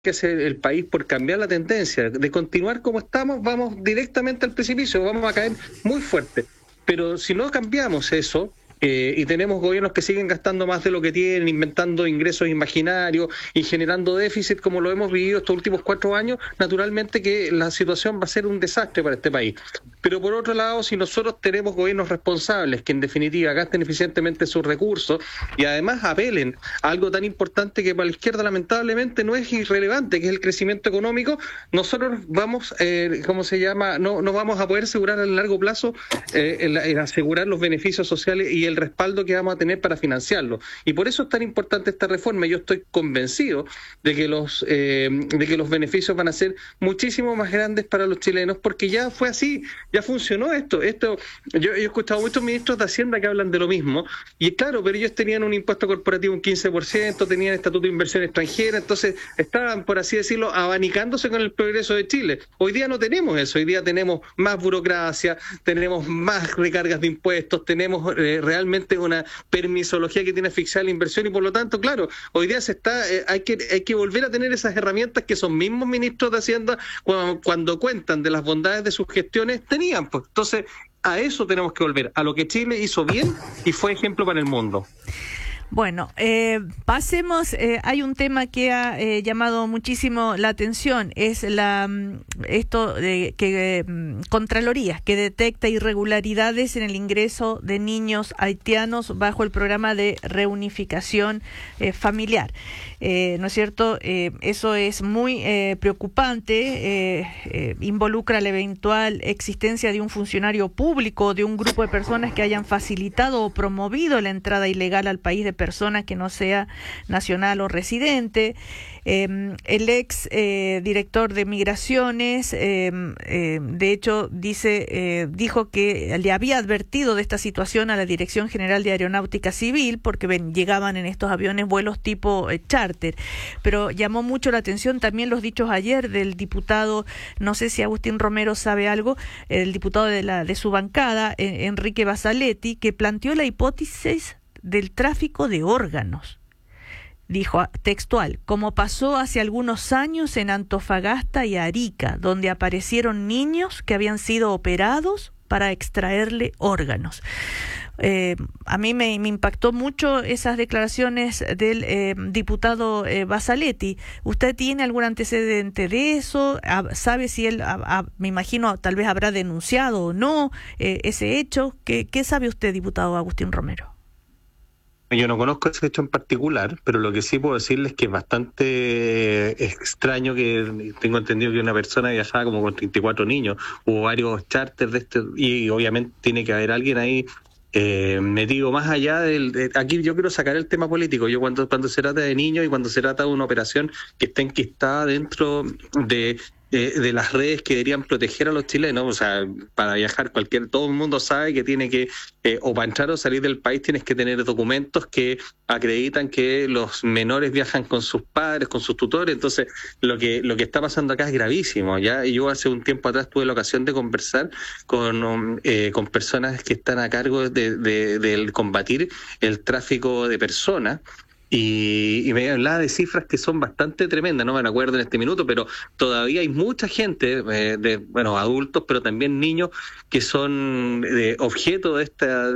que hacer el país por cambiar la tendencia. De continuar como estamos, vamos directamente al precipicio, vamos a caer muy fuerte. Pero si no cambiamos eso, y tenemos gobiernos que siguen gastando más de lo que tienen, inventando ingresos imaginarios y generando déficit como lo hemos vivido estos últimos 4 años, naturalmente que la situación va a ser un desastre para este país. Pero por otro lado, si nosotros tenemos gobiernos responsables que en definitiva gasten eficientemente sus recursos y además apelen a algo tan importante que para la izquierda lamentablemente no es irrelevante, que es el crecimiento económico, nosotros vamos, no vamos a poder asegurar a largo plazo el asegurar los beneficios sociales y el respaldo que vamos a tener para financiarlo. Y por eso es tan importante esta reforma. Yo estoy convencido de que los beneficios van a ser muchísimo más grandes para los chilenos, porque ya fue así, ya funcionó esto. Yo he escuchado muchos ministros de Hacienda que hablan de lo mismo, y claro, pero ellos tenían un impuesto corporativo un 15%, tenían estatuto de inversión extranjera, entonces estaban, por así decirlo, abanicándose con el progreso de Chile. Hoy día no tenemos eso, hoy día tenemos más burocracia, tenemos más recargas de impuestos, tenemos realmente una permisología que tiene asfixiada la inversión, y por lo tanto, claro, hoy día hay que volver a tener esas herramientas que esos mismos ministros de Hacienda, cuando cuentan de las bondades de sus gestiones, tenían. Pues entonces, a eso tenemos que volver, a lo que Chile hizo bien y fue ejemplo para el mundo. Bueno, pasemos, hay un tema que ha llamado muchísimo la atención, es esto de que Contraloría, que detecta irregularidades en el ingreso de niños haitianos bajo el programa de reunificación familiar. ¿No es cierto? Eso es muy preocupante, involucra la eventual existencia de un funcionario público, de un grupo de personas que hayan facilitado o promovido la entrada ilegal al país de personas que no sea nacional o residente. El ex director de Migraciones, de hecho, dijo que le había advertido de esta situación a la Dirección General de Aeronáutica Civil, porque llegaban en estos aviones vuelos tipo charter. Pero llamó mucho la atención también los dichos ayer del diputado, no sé si Agustín Romero sabe algo, el diputado de su bancada, Enrique Basaletti, que planteó la hipótesis del tráfico de órganos. Dijo textual, como pasó hace algunos años en Antofagasta y Arica, donde aparecieron niños que habían sido operados para extraerle órganos. A mí me impactó mucho esas declaraciones del diputado Basaletti. ¿Usted tiene algún antecedente de eso? ¿Sabe si él, me imagino, tal vez habrá denunciado o no ese hecho? ¿Qué sabe usted, diputado Agustín Romero? Yo no conozco ese hecho en particular, pero lo que sí puedo decirles es que es bastante extraño, que tengo entendido que una persona viajaba como con 34 niños, hubo varios charters de y obviamente tiene que haber alguien ahí metido más allá aquí yo quiero sacar el tema político. Yo cuando se trata de niños y cuando se trata de una operación que está enquistada dentro de las redes que deberían proteger a los chilenos, o sea, para viajar todo el mundo sabe que tiene que, o para entrar o salir del país tienes que tener documentos que acreditan que los menores viajan con sus padres, con sus tutores. Entonces, lo que está pasando acá es gravísimo, ¿ya? Y yo hace un tiempo atrás tuve la ocasión de conversar con personas que están a cargo de combatir el tráfico de personas. Y me hablaba de cifras que son bastante tremendas, no me acuerdo en este minuto, pero todavía hay mucha gente, adultos, pero también niños, que son objeto de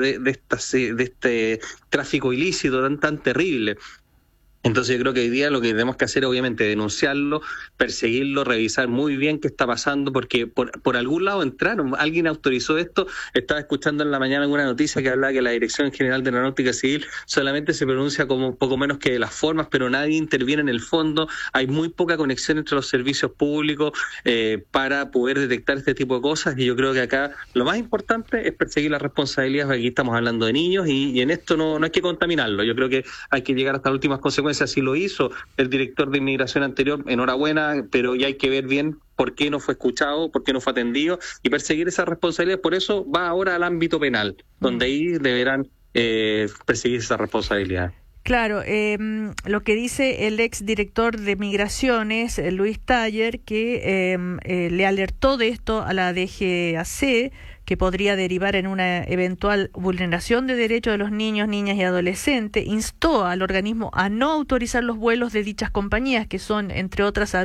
este tráfico ilícito tan terrible. Entonces yo creo que hoy día lo que tenemos que hacer es obviamente denunciarlo, perseguirlo, revisar muy bien qué está pasando, porque por algún lado entraron, alguien autorizó esto. Estaba escuchando en la mañana alguna noticia que hablaba que la Dirección General de Aeronáutica Civil solamente se pronuncia como poco menos que de las formas, pero nadie interviene en el fondo. Hay muy poca conexión entre los servicios públicos para poder detectar este tipo de cosas, y yo creo que acá lo más importante es perseguir las responsabilidades, porque aquí estamos hablando de niños y en esto no hay que contaminarlo. Yo creo que hay que llegar hasta las últimas consecuencias. Así lo hizo el director de inmigración anterior, enhorabuena, pero ya hay que ver bien por qué no fue escuchado, por qué no fue atendido, y perseguir esas responsabilidades. Por eso va ahora al ámbito penal, donde ahí deberán perseguir esa responsabilidad. Claro, lo que dice el ex director de Migraciones, Luis Taller, que le alertó de esto a la DGAC, que podría derivar en una eventual vulneración de derechos de los niños, niñas y adolescentes, instó al organismo a no autorizar los vuelos de dichas compañías, que son, entre otras,